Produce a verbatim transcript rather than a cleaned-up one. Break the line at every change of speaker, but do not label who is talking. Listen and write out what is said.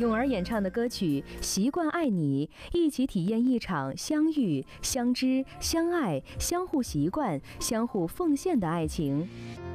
咏儿演唱的歌曲《习惯爱你》，一起体验一场相遇、相知、相爱、相互习惯、相互奉献的爱情。